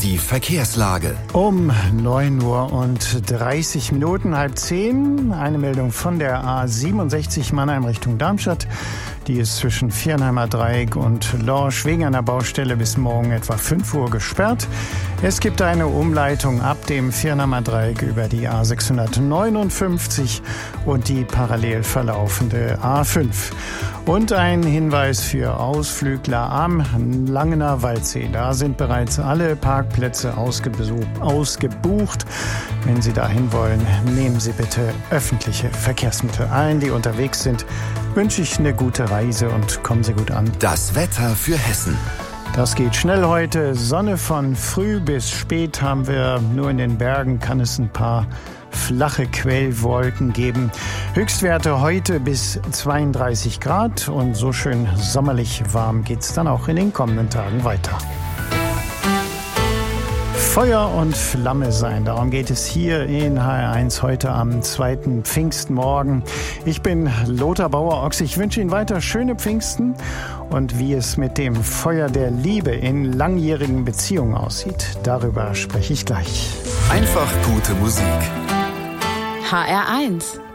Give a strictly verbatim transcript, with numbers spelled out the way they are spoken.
Die Verkehrslage. Um neun Uhr und dreißig Minuten, halb zehn. Eine Meldung von der A siebenundsechzig Mannheim Richtung Darmstadt. Die ist zwischen Viernheimer Dreieck und Lorsch wegen einer Baustelle bis morgen etwa fünf Uhr gesperrt. Es gibt eine Umleitung ab dem Viernheimer Dreieck über die A sechshundertneunundfünfzig und die parallel verlaufende A fünf. Und ein Hinweis für Ausflügler am Langener Waldsee. Da sind bereits alle Parkplätze ausgebucht. Wenn Sie dahin wollen, nehmen Sie bitte öffentliche Verkehrsmittel. Allen, die unterwegs sind, wünsche ich eine gute Reise und kommen Sie gut an. Das Wetter für Hessen. Das geht schnell heute. Sonne von früh bis spät haben wir. Nur in den Bergen kann es ein paar flache Quellwolken geben. Höchstwerte heute bis zweiunddreißig Grad und so schön sommerlich warm geht's dann auch in den kommenden Tagen weiter. Feuer und Flamme sein, darum geht es hier in H R eins heute am zweiten Pfingstmorgen. Ich bin Lothar Bauer-Ochs. Ich wünsche Ihnen weiter schöne Pfingsten und wie es mit dem Feuer der Liebe in langjährigen Beziehungen aussieht, darüber spreche ich gleich. Einfach gute Musik. H R eins